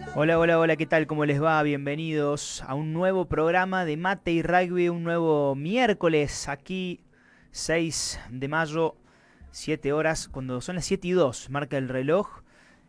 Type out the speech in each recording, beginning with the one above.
Hola, hola, hola, ¿qué tal? ¿Cómo les va? Bienvenidos a un nuevo programa de Mate y Rugby, un nuevo miércoles aquí, 6 de mayo, 7 horas, cuando son las 7:02, marca el reloj.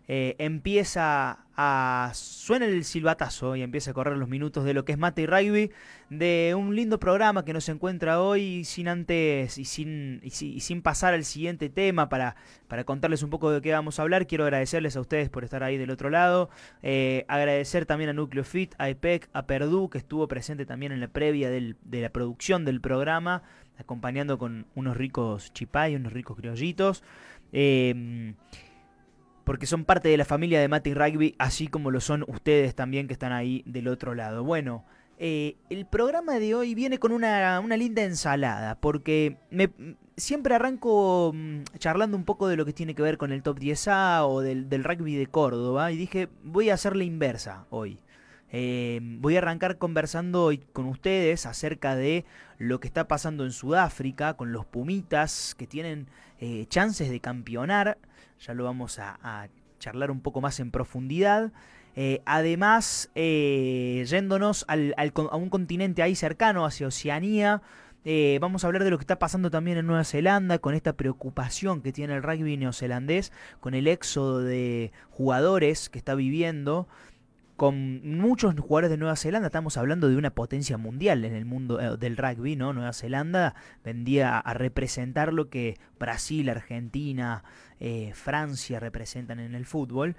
Suena el silbatazo y empieza a correr los minutos de lo que es Mate y Rugby, de un lindo programa que nos encuentra hoy sin antes y sin pasar al siguiente tema para contarles un poco de qué vamos a hablar. Quiero agradecerles a ustedes por estar ahí del otro lado. Agradecer también a Núcleo Fit, a IPEC, a Perdú, que estuvo presente también en la previa de la producción del programa, acompañando con unos ricos chipá y unos ricos criollitos. Eh, Porque son parte de la familia de Mate y Rugby, así como lo son ustedes también que están ahí del otro lado. Bueno, el programa de hoy viene con una linda ensalada, porque siempre arranco charlando un poco de lo que tiene que ver con el Top 10A o del rugby de Córdoba, y dije, voy a hacer la inversa hoy. Voy a arrancar conversando hoy con ustedes acerca de lo que está pasando en Sudáfrica con los Pumitas que tienen chances de campeonar. Ya lo vamos a charlar un poco más en profundidad. Además, yéndonos a un continente ahí cercano, hacia Oceanía, vamos a hablar de lo que está pasando también en Nueva Zelanda, con esta preocupación que tiene el rugby neozelandés, con el éxodo de jugadores que está viviendo con muchos jugadores de Nueva Zelanda. Estamos hablando de una potencia mundial en el mundo del rugby, ¿no? Nueva Zelanda vendía a representar lo que Brasil, Argentina, Francia representan en el fútbol.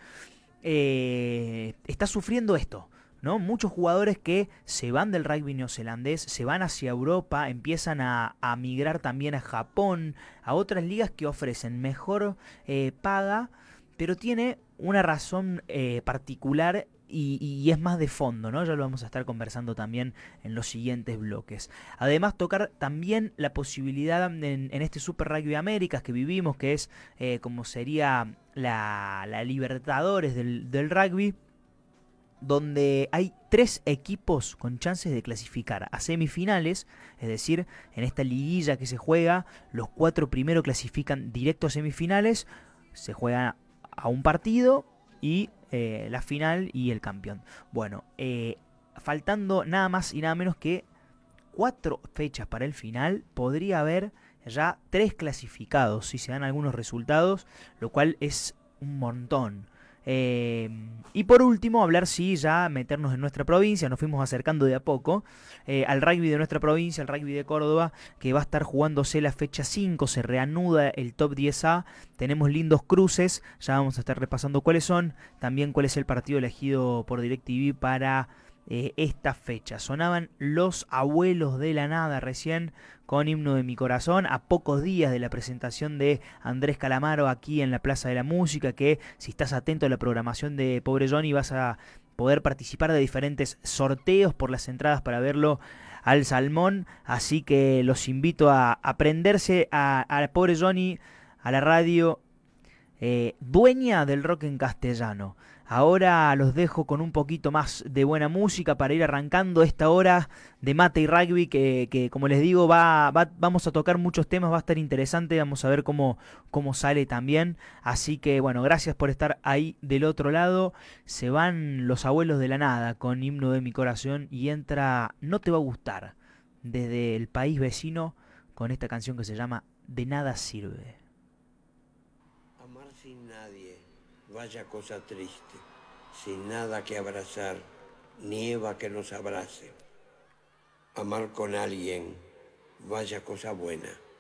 Está sufriendo esto, ¿no? Muchos jugadores que se van del rugby neozelandés, se van hacia Europa, empiezan a migrar también a Japón, a otras ligas que ofrecen mejor paga, pero tiene una razón particular y es más de fondo, ¿no? Ya lo vamos a estar conversando también en los siguientes bloques. Además, tocar también la posibilidad en este Super Rugby Américas que vivimos, que es como sería la Libertadores del rugby, donde hay tres equipos con chances de clasificar a semifinales, es decir, en esta liguilla que se juega, los cuatro primeros clasifican directo a semifinales, se juega a un partido y la final y el campeón. Bueno, faltando nada más y nada menos que 4 fechas para el final, podría haber ya 3 clasificados si se dan algunos resultados, lo cual es un montón. Y por último, hablar si ya meternos en nuestra provincia, nos fuimos acercando de a poco al rugby de nuestra provincia, al rugby de Córdoba, que va a estar jugándose la fecha 5, se reanuda el top 10A, tenemos lindos cruces, ya vamos a estar repasando cuáles son, también cuál es el partido elegido por DirecTV para esta fecha. Sonaban Los Abuelos de la Nada recién con Himno de mi Corazón, a pocos días de la presentación de Andrés Calamaro aquí en la Plaza de la Música, que si estás atento a la programación de Pobre Johnny vas a poder participar de diferentes sorteos por las entradas para verlo al Salmón, así que los invito a prenderse a Pobre Johnny, a la radio dueña del rock en castellano. Ahora los dejo con un poquito más de buena música para ir arrancando esta hora de Mate y Rugby que como les digo, vamos a tocar muchos temas, va a estar interesante, vamos a ver cómo sale también. Así que bueno, gracias por estar ahí del otro lado. Se van Los Abuelos de la Nada con Himno de mi Corazón y entra No te va a gustar desde el país vecino con esta canción que se llama De nada sirve. Amar sin nadie, vaya cosa triste, sin nada que abrazar, nieva que nos abrace. Amar con alguien, vaya cosa buena,